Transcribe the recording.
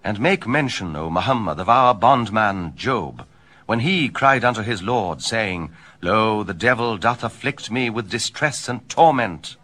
And make mention, O Muhammad, of our bondman Job, when he cried unto his Lord, saying, Lo, the devil doth afflict me with distress and torment.